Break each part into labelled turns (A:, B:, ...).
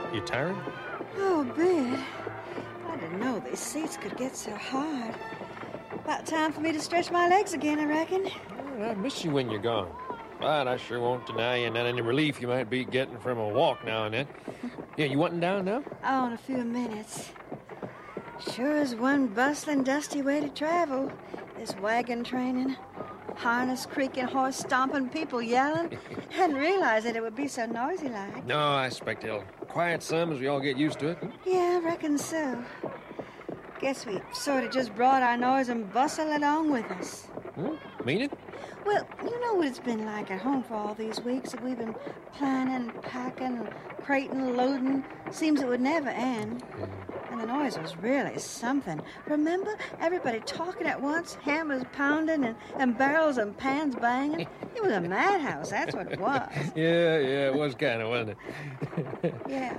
A: You tired?
B: Oh, a bit. I didn't know these seats could get so hard. About time for me to stretch my legs again, I reckon.
A: Well, I miss you when you're gone. But I sure won't deny you not any relief you might be getting from a walk now and then. Yeah, you wanting down now?
B: Oh, in a few minutes. Sure is one bustling, dusty way to travel. This wagon training, harness creaking, horse stomping, people yelling. Hadn't realized that it would be so noisy like.
A: No, I expect it'll quiet some as we all get used to it.
B: Yeah, I reckon so. Guess we sort of just brought our noise and bustle along with us.
A: Mean it?
B: Well, you know what it's been like at home for all these weeks that we've been planning, packing, crating, loading. Seems it would never end. And the noise was really something. Remember? Everybody talking at once, hammers pounding, and barrels and pans banging. It was a madhouse, that's what it was.
A: Yeah, it was kind of, wasn't it?
B: Yeah.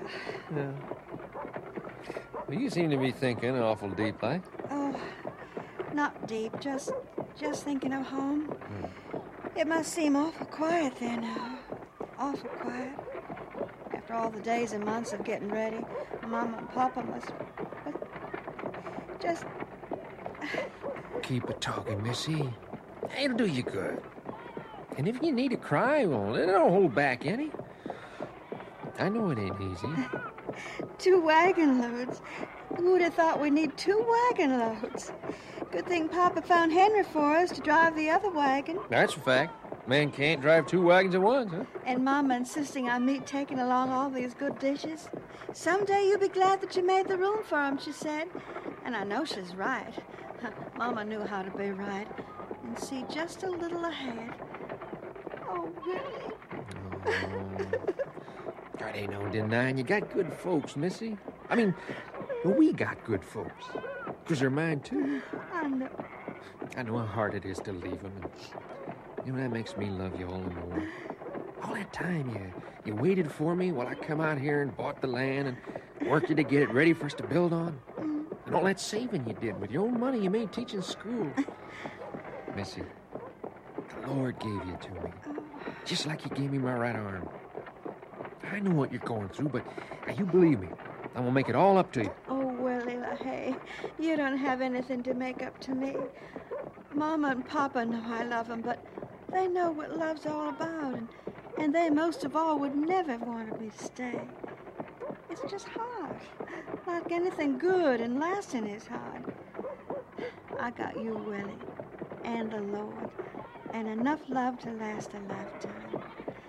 A: Well, you seem to be thinking awful deep, like.
B: Oh, not deep, just thinking of home. It must seem awful quiet there now. Awful quiet. After all the days and months of getting ready, Mama and Papa must just...
A: Keep it talking, Missy. It'll do you good. And if you need to cry, well, it don't hold back any. I know it ain't easy.
B: 2 wagon loads. Who would have thought we'd need 2 wagon loads? Good thing Papa found Henry for us to drive the other wagon.
A: That's a fact. Man can't drive 2 wagons at once, huh?
B: And Mama insisting on me taking along all these good dishes. Someday you'll be glad that you made the room for 'em, she said. And I know she's right. Mama knew how to be right and see just a little ahead. Oh, really?
A: Oh. God, ain't no denying you got good folks, Missy. I mean, we got good folks. Because they're mine, too.
B: I know.
A: I know how hard it is to leave them. And, you know, that makes me love you all the more. All that time you waited for me while I come out here and bought the land and worked you to get it ready for us to build on. And all that saving you did with your own money you made teaching school. Missy, the Lord gave you to me. Just like he gave me my right arm. I know what you're going through, but now you believe me. I'm going to make it all up to you.
B: Oh, Willie LaHaye, you don't have anything to make up to me. Mama and Papa know I love them, but they know what love's all about, and they most of all would never want me to stay. It's just hard. Like anything good and lasting is hard. I got you, Willie, and the Lord, and enough love to last a lifetime.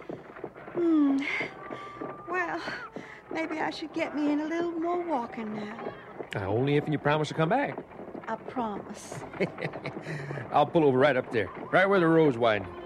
B: Well, maybe I should get me in a little more walking now.
A: Only if you promise to come back.
B: I promise.
A: I'll pull over right up there, right where the road's widening.